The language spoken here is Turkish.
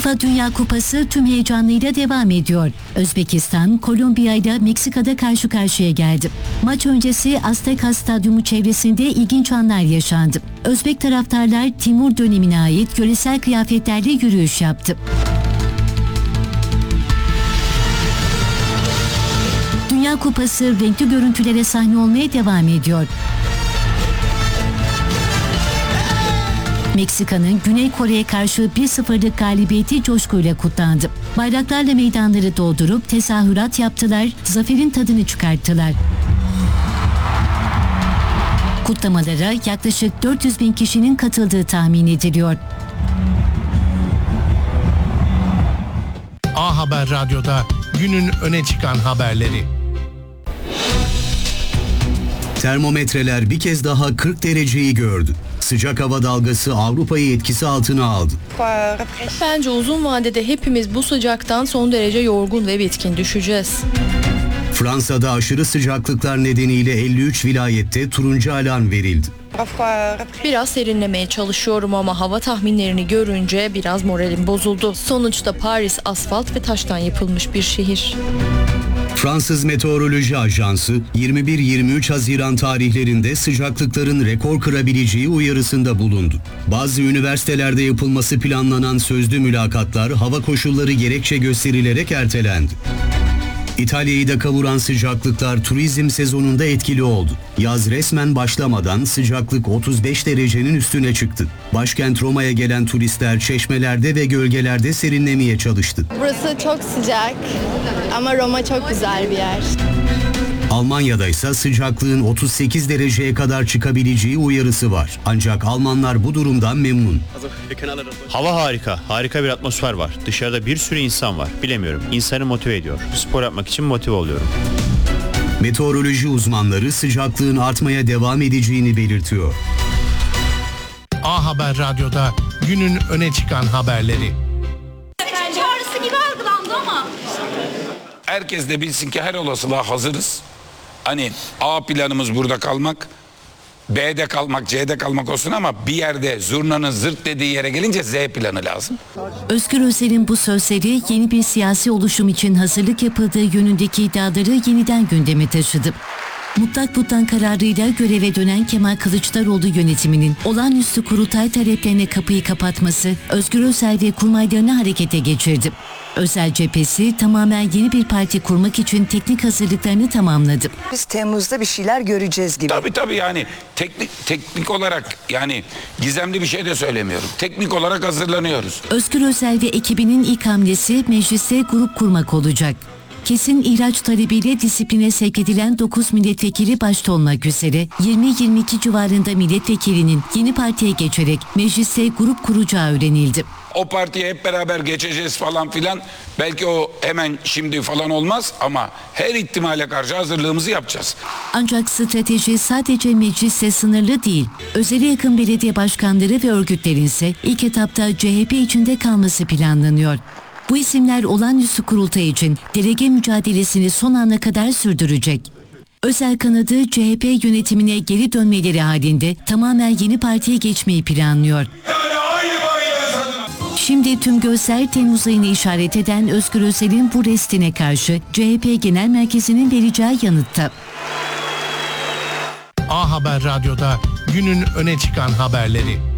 FIFA Dünya Kupası tüm heyecanıyla devam ediyor. Özbekistan, Kolombiya ile Meksika'da karşı karşıya geldi. Maç öncesi Azteca Stadyumu çevresinde ilginç anlar yaşandı. Özbek taraftarlar Timur dönemine ait yöresel kıyafetlerle yürüyüş yaptı. Dünya Kupası renkli görüntülere sahne olmaya devam ediyor. Meksika'nın Güney Kore'ye karşı 1-0'lık galibiyeti coşkuyla kutlandı. Bayraklarla meydanları doldurup tezahürat yaptılar, zaferin tadını çıkarttılar. Kutlamalara yaklaşık 400.000 kişinin katıldığı tahmin ediliyor. A Haber Radyo'da günün öne çıkan haberleri. Termometreler bir kez daha 40 dereceyi gördü. Sıcak hava dalgası Avrupa'yı etkisi altına aldı. Bence uzun vadede hepimiz bu sıcaktan son derece yorgun ve bitkin düşeceğiz. Fransa'da aşırı sıcaklıklar nedeniyle 53 vilayette turuncu alarm verildi. Biraz serinlemeye çalışıyorum ama hava tahminlerini görünce biraz moralim bozuldu. Sonuçta Paris asfalt ve taştan yapılmış bir şehir. Fransız Meteoroloji Ajansı 21-23 Haziran tarihlerinde sıcaklıkların rekor kırabileceği uyarısında bulundu. Bazı üniversitelerde yapılması planlanan sözlü mülakatlar hava koşulları gerekçe gösterilerek ertelendi. İtalya'yı da kavuran sıcaklıklar turizm sezonunda etkili oldu. Yaz resmen başlamadan sıcaklık 35 derecenin üstüne çıktı. Başkent Roma'ya gelen turistler çeşmelerde ve gölgelerde serinlemeye çalıştı. Burası çok sıcak ama Roma çok güzel bir yer. Almanya'da ise sıcaklığın 38 dereceye kadar çıkabileceği uyarısı var. Ancak Almanlar bu durumdan memnun. Hava harika. Harika bir atmosfer var. Dışarıda bir sürü insan var. Bilemiyorum. İnsanı motive ediyor. Spor yapmak için motive oluyorum. Meteoroloji uzmanları sıcaklığın artmaya devam edeceğini belirtiyor. A Haber Radyo'da günün öne çıkan haberleri. Çağrısı gibi algılandı ama. Herkes de bilsin ki her olasılığa hazırız. Hani A planımız burada kalmak, B'de kalmak, C'de kalmak olsun ama bir yerde zurnanın zırt dediği yere gelince Z planı lazım. Özgür Özel'in bu sözleri yeni bir siyasi oluşum için hazırlık yapıldığı yönündeki iddiaları yeniden gündeme taşıdı. Mutlak butlan kararıyla göreve dönen Kemal Kılıçdaroğlu yönetiminin olağanüstü kurultay taleplerine kapıyı kapatması Özgür Özel ve kurmaylarını harekete geçirdi. Özel cephesi tamamen yeni bir parti kurmak için teknik hazırlıklarını tamamladı. Biz Temmuz'da bir şeyler göreceğiz gibi. Tabii yani teknik olarak yani gizemli bir şey de söylemiyorum. Teknik olarak hazırlanıyoruz. Özgür Özel ve ekibinin ilk hamlesi mecliste grup kurmak olacak. Kesin ihraç talebiyle disipline sevk edilen 9 milletvekili başta olmak üzere 20-22 civarında milletvekilinin yeni partiye geçerek mecliste grup kuracağı öğrenildi. O partiye hep beraber geçeceğiz falan filan. Belki o hemen şimdi falan olmaz ama her ihtimale karşı hazırlığımızı yapacağız. Ancak strateji sadece mecliste sınırlı değil. Özel'e yakın belediye başkanları ve örgütlerin ise ilk etapta CHP içinde kalması planlanıyor. Bu isimler olağanüstü kurultay için delege mücadelesini son ana kadar sürdürecek. Özel kanadı CHP yönetimine geri dönmeleri halinde tamamen yeni partiye geçmeyi planlıyor. Şimdi tüm gözler Temmuz ayını işaret eden Özgür Özel'in bu restine karşı CHP Genel Merkezi'nin vereceği yanıtta. A Haber Radyo'da günün öne çıkan haberleri.